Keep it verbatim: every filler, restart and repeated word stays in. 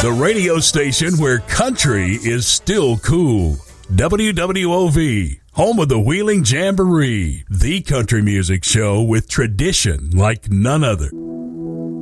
The radio station where country is still cool. W W O V, home of the Wheeling Jamboree, the country music show with tradition like none other.